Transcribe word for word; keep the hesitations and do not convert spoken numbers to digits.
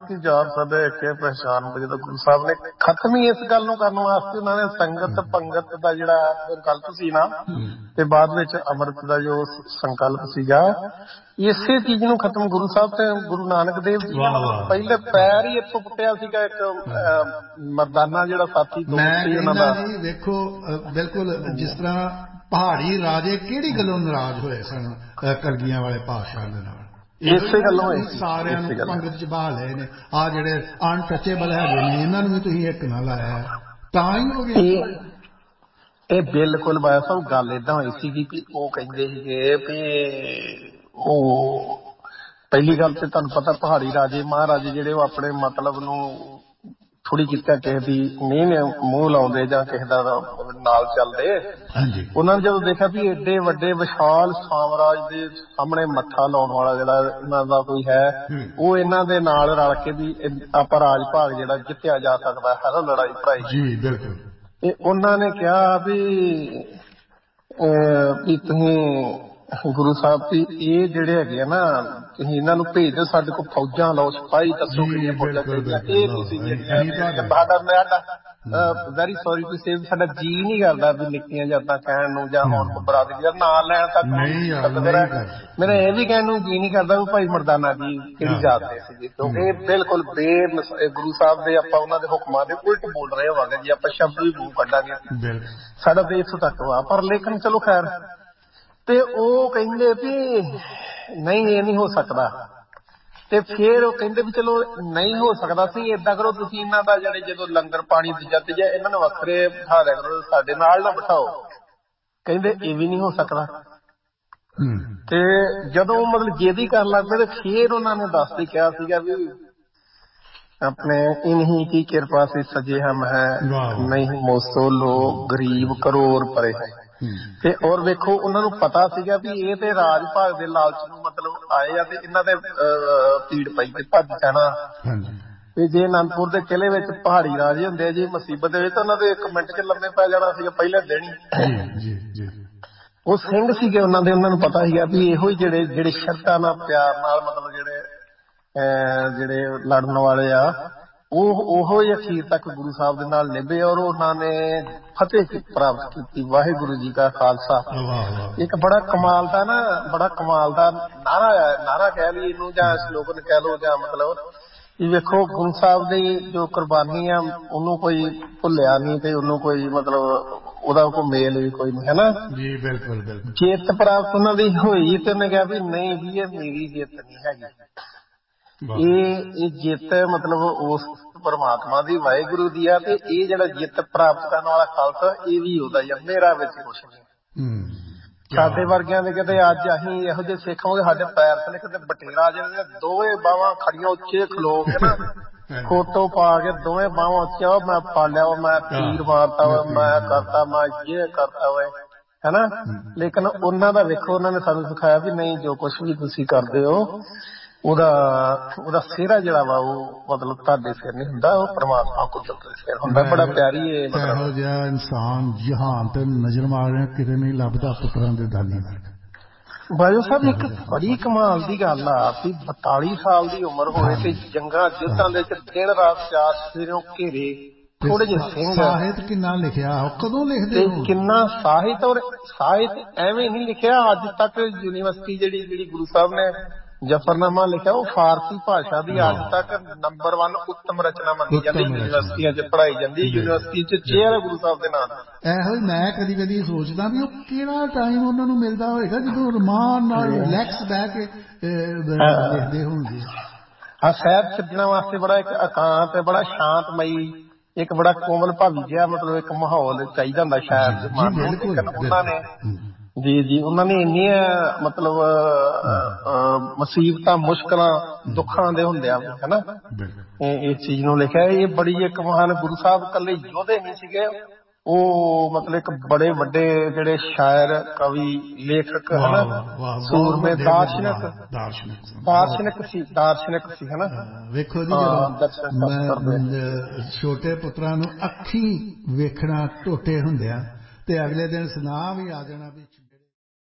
की जात सदे के पहचान जो गुरु साहब ने खत्म ही इस गल नूं करन वास्ते उन्होंने संगत पंगत का जिहड़ा संकल्प सी ना ते बाद विच अमृत का जो संकल्प सीगा इसे चीज नूं खत्म गुरु साहब ते गुरु नानक देव जी ने पहले पैर ही इत्थों पुट्टिया सीगा एक मर्दाना जिहड़ा साथी दोस्त सी उन्हां दा जी देखो बिल्कुल जिस तरह पहाड़ी राजे किहड़ी गल्लों नाराज होए सन कलगियां वाले पातशाह दे नाल इसे गल्लों सारिਆਂ ਨੂੰ ਪੰਗਤ ਚ ਬਹਾ ਲਏ ਨੇ ਆ ਜਿਹੜੇ ਅਨਟੱਚੇਬਲ ਹੈਗੇ ਨੇ ਇਹਨਾਂ ਨੂੰ ਵੀ ਤੁਸੀਂ ਇੱਕ ਨਾ ਲਾਇਆ ਤਾਂ ਹੀ ਹੋ ਗਿਆ ਇਹ ਬਿਲਕੁਲ ਬਾਇਆ ਸਾਹਿਬ ਗੱਲ ਏਦਾਂ ਹੋਈ ਸੀਗੀ ਕਿ ਉਹ ਕਹਿੰਦੇ ਸੀਗੇ ਵੀ ਉਹ ਪਹਿਲੀ ਗੱਲ ਤੇ ਤੁਹਾਨੂੰ ਪਤਾ ਪਹਾੜੀ ਰਾਜੇ ਮਹਾਰਾਜੇ ਜਿਹੜੇ ਉਹ ਆਪਣੇ ਮਤਲਬ ਨੂੰ ਥੋੜੀ ਕੀਤਾ ਕਿਸੇ ਦੀ ਨਹੀਂ ਮੂੰਹ ਲਾਉਂਦੇ ਜਾਂ ਕਿਸੇ ਦਾ ਨਾਲ ਚੱਲਦੇ ਉਹਨਾਂ ਨੇ ਜਦੋਂ ਦੇਖਿਆ ਵੀ ਏਡੇ ਵੱਡੇ ਵਿਸ਼ਾਲ ਸਾਮਰਾਜ ਦੇ ਸਾਹਮਣੇ ਮੱਥਾ ਲਾਉਣ ਵਾਲਾ ਜਿਹੜਾ ਇਹਨਾਂ ਦਾ ਕੋਈ ਹੈ ਉਹ ਇਹਨਾਂ ਦੇ ਨਾਲ ਰਲ ਕੇ ਵੀ ਆਪਾਂ ਰਾਜ ਭਾਗ ਜਿਹੜਾ ਜਿੱਤਿਆ ਜਾ ਸਕਦਾ ਹੈ ਲੜਾਈ ਭਰਾਈ ਜੀ ਬਿਲਕੁਲ ਤੇ ਉਹਨਾਂ ਨੇ ਕਿਹਾ ਵੀ ਵੀ ਤੁਸੀਂ ਗੁਰੂ ਸਾਹਿਬ ਜੀ ਇਹ ਜਿਹੜੇ ਹੈਗੇ ਆ ਨਾ ਤੁਸੀਂ ਇਹਨਾਂ ਨੂੰ ਭੇਜ ਦਿਓ ਸਾਡੇ ਕੋਲ ਫੌਜਾਂ ਲਾਓ ਸਿਪਾਹੀ ਦੱਸੋ ਕਿੰਨੀਆਂ ਫੌਜਾਂ ਚਾਹੀਦੀਆਂ ਇਹ ਤੁਸੀਂ ਸਾਡਾ ਸਾਡਾ ਵੈਰੀ ਸੌਰੀ ਟੂ ਸੇ ਸਾਡਾ ਜੀ ਨਹੀਂ ਕਰਦਾ ਵੀ ਨਿੱਕੀਆਂ ਜਾਤਾਂ ਕਹਿਣ ਨੂੰ ਜਾਂ ਹੁਣ ਬਰਾਦਰੀ ਦਾ ਨਾਂ ਲੈਣ ਤੱਕ ਮੇਰਾ ਇਹ ਵੀ ਕਹਿਣ ਨੂੰ ਜੀ ਨਹੀਂ ਕਰਦਾ ਵੀ ਭਾਈ ਮਰਦਾਨਾ ਜੀ ਕਿਹੜੀ ਜਾਤ ਦੇ ਸੀਗੇ ਕਿਉਂਕਿ ਇਹ ਬਿਲਕੁਲ ਬੇ ਗੁਰੂ ਸਾਹਿਬ ਦੇ ਆਪਾਂ ਉਹਨਾਂ ਦੇ ਹੁਕਮਾਂ ਦੇ ਉਲਟ ਬੋਲ ਰਹੇ ਹੋਵਾਂਗੇ ਜੀ ਆਪਾਂ ਸ਼ਬਦ ਵੀ ਮੂੰਹ ਕੱਢਾਂਗੇ ਸਾਡਾ ਤੇ ਇੱਥੋਂ ਤੱਕ ਵਾ ਪਰ ਲੇਕਿਨ ਚਲੋ ਖੈਰ ਤੇ ਉਹ ਕਹਿੰਦੇ ਵੀ ਨਹੀਂ ਇਹ ਨਹੀਂ ਹੋ ਸਕਦਾ ਤੇ ਫਿਰ ਉਹ ਕਹਿੰਦੇ ਵੀ ਚਲੋ ਨਹੀਂ ਹੋ ਸਕਦਾ ਸੀ ਏਦਾਂ ਕਰੋ ਤੁਸੀਂ ਇਹਨਾਂ ਦਾ ਜਿਹੜੇ ਜਦੋਂ ਲੰਗਰ ਪਾਣੀ ਦੂਜਾ ਤੀਜਾ ਇਹਨਾਂ ਨੂੰ ਵੱਖਰੇ ਬਿਠਾ ਦਿਆ ਕਰੋ ਸਾਡੇ ਨਾਲ ਨਾ ਬਿਠਾਓ ਕਹਿੰਦੇ ਇਹ ਵੀ ਨਹੀਂ ਹੋ ਸਕਦਾ ਤੇ ਜਦੋਂ ਮਤਲਬ ਜੇਦੀ ਕਰਨ ਲੱਗ ਪਏ ਤੇ ਫਿਰ ਉਹਨਾਂ ਨੇ ਦੱਸ ਕੇ ਕਿਹਾ ਸੀਗਾ ਵੀ अपने इन्हीं की कृपा से सजे हम है नहीं मोसो लोग गरीब करोड़ परे है ਤੇ ਔਰ ਵੇਖੋ ਉਹਨਾਂ ਨੂੰ ਪਤਾ ਸੀਗਾ ਵੀ ਇਹ ਤੇ ਰਾਜ ਭਾਗ ਦੇ ਲਾਲਚ ਨੂੰ ਮਤਲਬ ਆਏ ਆ ਤੇ ਇਹਨਾਂ ਦੇ ਪੀੜ ਪਈ ਤੇ ਭੱਜ ਜਾਣਾ ਤੇ ਜੇ ਅਨੰਦਪੁਰ ਦੇ ਕਿਲੇ ਵਿੱਚ ਪਹਾੜੀ ਰਾਜੇ ਹੁੰਦੇ ਆ ਜੀ ਮੁਸੀਬਤ ਦੇ ਵਿੱਚ ਤਾਂ ਉਹਨਾਂ ਦੇ ਇੱਕ ਮਿੰਟ ਚ ਲੰਮੇ ਪੈ ਜਾਣਾ ਸੀਗਾ ਪਹਿਲੇ ਦਿਨ ਹੀ ਉਹ ਸਿੰਘ ਸੀਗੇ ਉਹਨਾਂ ਦੇ ਉਹਨਾਂ ਨੂੰ ਪਤਾ ਸੀਗਾ ਵੀ ਇਹੋ ਹੀ ਜਿਹੜੇ ਜਿਹੜੇ ਸ਼ਰਤਾਂ ਨਾਲ ਪਿਆਰ ਨਾਲ ਮਤਲਬ ਜਿਹੜੇ ਜਿਹੜੇ ਲੜਨ ਵਾਲੇ ਆ ਉਹ ਉਹੋ ਹੀ ਅਖੀਰ ਤੱਕ ਗੁਰੂ ਸਾਹਿਬ ਦੇ ਨਾਲ ਨਿਭੇ ਔਰ ਉਹਨਾਂ ਨੇ ਫਤਿਹ ਪ੍ਰਾਪਤ ਕੀਤੀ ਵਾਹਿਗੁਰੂ ਜੀ ਕਾ ਖਾਲਸਾ ਇੱਕ ਬੜਾ ਕਮਾਲ ਦਾ ਨਾ ਬੜਾ ਕਮਾਲ ਦਾ ਨਾਰਾ ਨਾਰਾ ਕਹਿ ਲਈ ਇਹਨੂੰ ਜਾਂ ਸਲੋਗਨ ਕਹਿ ਲਓ ਜਾਂ ਮਤਲਬ ਇਹ ਵੇਖੋ ਗੁਰੂ ਸਾਹਿਬ ਦੀ ਜੋ ਕੁਰਬਾਨੀ ਆ ਉਹਨੂੰ ਕੋਈ ਭੁੱਲਿਆ ਨਹੀਂ ਤੇ ਉਹਨੂੰ ਕੋਈ ਮਤਲਬ ਉਹਦਾ ਕੋਈ ਮੇਲ ਵੀ ਕੋਈ ਨਹੀਂ ਹੈ ਨਾ ਜੀ ਬਿਲਕੁਲ ਬਿਲਕੁਲ ਜਿੱਤ ਪ੍ਰਾਪਤ ਉਹਨਾਂ ਦੀ ਹੋਈ ਤੇ ਉਹਨੇ ਕਿਹਾ ਵੀ ਨਹੀਂ ਵੀ ਇਹ ਮੇਰੀ ਜਿੱਤ ਨਹੀਂ ਹੈਗੀ ਇਹ ਇਹ ਜਿੱਤ ਮਤਲਬ ਉਸ ਪਰਮਾਤਮਾ ਦੀ ਵਾਹਿਗੁਰੂ ਦੀ ਆ ਤੇ ਇਹ ਜਿਹੜਾ ਜਿੱਤ ਪ੍ਰਾਪਤ ਕਰਨ ਵਾਲਾ ਖਾਲਸਾ ਇਹ ਵੀ ਉਹਦਾ ਹੀ ਆ ਮੇਰਾ ਵਿੱਚ ਕੁਛ ਨਹੀਂ ਸਾਡੇ ਵਰਗਿਆਂ ਦੇ ਕਿਤੇ ਅੱਜ ਅਸੀਂ ਇਹੋ ਜਿਹੇ ਸਿੱਖ ਹੋਗੇ ਸਾਡੇ ਪੈਰ ਥੱਲੇ ਕਿਤੇ ਬਟੇਰਾ ਜਿਹੜੇ ਦੋਵੇਂ ਬਾਹਾਂ ਖੜੀਆਂ ਉੱਚੇ ਖਲੋ ਕੇ ਨਾ ਫੋਟੋ ਪਾ ਕੇ ਦੋਵੇਂ ਬਾਹਾਂ ਉੱਚਾ ਮੈਂ ਪਾਲਿਆ ਵਾ ਮੈਂ ਤੀਰ ਮਾਰਤਾ ਵਾ ਮੈਂ ਕਰਤਾ ਮੈਂ ਇਹ ਕਰਤਾ ਵਾ ਹੈਨਾ ਲੇਕਿਨ ਉਹਨਾਂ ਦਾ ਵੇਖੋ ਉਹਨਾਂ ਨੇ ਸਾਨੂੰ ਸਿਖਾਇਆ ਵੀ ਨਹੀਂ ਜੋ ਕੁਛ ਵੀ ਤੁਸੀਂ ਕਰਦੇ ਹੋ ਉਹਦਾ ਉਹਦਾ ਸਿਹਰਾ ਜਿਹੜਾ ਵਾ ਉਹ ਮਤਲਬ ਤੁਹਾਡੇ ਸਿਰ ਨਹੀਂ ਹੁੰਦਾ ਉਹ ਪਰਮਾਤਮਾ ਕੁਦਰਤ ਦੇ ਸਿਰ ਹੁੰਦਾ ਬੜਾ ਪਿਆਰੀ ਇਹ ਇਹੋ ਜਿਹਾ ਇਨਸਾਨ ਜਹਾਨ ਤੇ ਨਜ਼ਰ ਮਾਰਿਆ ਕਿਤੇ ਨਹੀਂ ਲੱਭਦਾ ਪੁੱਤਰਾਂ ਦੇ ਦਾਨੀ ਵਰਗਾ ਬਾਜੋ ਸਾਹਿਬ ਇੱਕ ਬੜੀ ਕਮਾਲ ਦੀ ਗੱਲ ਆ ਵੀ ਬਤਾਲੀ ਸਾਲ ਦੀ ਉਮਰ ਹੋਵੇ ਤੇ ਜੰਗਾਂ ਯੁੱਧਾਂ ਦੇ ਵਿੱਚ ਦਿਨ ਰਾਤ ਚਾਰ ਸਿਰੋਂ ਘੇਰੇ ਥੋੜੇ ਜਿਹੇ ਸਿੰਘ ਸਾਹਿਤ ਕਿੰਨਾ ਲਿਖਿਆ ਕਦੋਂ ਲਿਖਦੇ ਹੋ ਕਿੰਨਾ ਸਾਹਿਤ ਔਰ ਸਾਹਿਤ ਐਵੇਂ ਨਹੀਂ ਲਿਖਿਆ ਅੱਜ ਤੱਕ ਯੂਨੀਵਰਸਿਟੀ ਜਿਹੜੀ ਜਿਹੜੀ ਗੁਰੂ ਸਾਹਿਬ ਨੇ ਜਫਰਨਾਮਾ ਲਿਖਿਆ ਉਹ ਫਾਰਸੀ ਭਾਸ਼ਾ ਦੀ ਅੱਜ ਤੱਕ ਨੰਬਰ ਵਨ ਉੱਤਮ ਰਚਨਾ ਮੰਨੀ ਜਾਂਦੀ ਯੂਨੀਵਰਸਿਟੀਆਂ ਚ ਪੜ੍ਹਾਈ ਜਾਂਦੀ ਯੂਨੀਵਰਸਿਟੀ ਚ ਚੇਅਰ ਹੈ ਗੁਰੂ ਸਾਹਿਬ ਦੇ ਨਾਮ ਇਹੋ ਹੀ ਮੈਂ ਕਦੀ ਕਦੀ ਸੋਚਦਾ ਵੀ ਉਹ ਕਿਹੜਾ ਟਾਈਮ ਉਹਨਾਂ ਨੂੰ ਮਿਲਦਾ ਹੋਏਗਾ ਜਦੋਂ ਰਮਾਨ ਨਾਲ ਰਿਲੈਕਸ ਬਹਿ ਕੇ ਲਿਖਦੇ ਹੋਣਗੇ ਆ ਸਾਹਿਬ ਛੱਡਣ ਵਾਸਤੇ ਬੜਾ ਇੱਕ ਇਕਾਂਤ ਬੜਾ ਸ਼ਾਂਤਮਈ ਇੱਕ ਬੜਾ ਕੋਮਲ ਭਾਵੀ ਜਿਹਾ ਮਤਲਬ ਇੱਕ ਮਾਹੌਲ ਚਾਹੀਦਾ ਹੁੰਦਾ ਸ਼ਾਇਦ ਉਹਨਾਂ ਨੇ ਜੀ ਜੀ ਉਹਨਾਂ ਨੇ ਇੰਨੀਆਂ ਮਤਲਬ ਮੁਸੀਬਤਾਂ ਮੁਸ਼ਕਲਾਂ ਦੁੱਖਾਂ ਦੇ ਹੁੰਦਿਆਂ ਹਨਾ ਇਸ ਚੀਜ਼ ਨੂੰ ਲਿਖਿਆ ਇਹ ਬੜੀ ਇੱਕ ਮਹਾਨ ਗੁਰੂ ਸਾਹਿਬ ਇਕੱਲੇ ਯੋਧੇ ਨਹੀਂ ਸੀਗੇ ਉਹ ਮਤਲਬ ਇੱਕ ਬੜੇ ਵੱਡੇ ਜਿਹੜੇ ਸ਼ਾਇਰ ਕਵੀ ਲੇਖਕ ਹਨਾ ਸੂਰਮੇ ਦਾਰਸ਼ਨਿਕ ਦਾਰਸ਼ਨਿਕ ਸੀ ਦਾਰਸ਼ਨਿਕ ਸੀ ਹਨਾ ਵੇਖੋ ਜੀ ਜਦੋਂ ਛੋਟੇ ਪੁੱਤਰਾਂ ਨੂੰ ਅੱਖੀਂ ਵੇਖਣਾ ਟੋਟੇ ਹੁੰਦਿਆਂ ਤੇ ਅਗਲੇ ਦਿਨ ਸੁਨਾ ਵੀ ਆ ਜਾਣਾ ਵੀ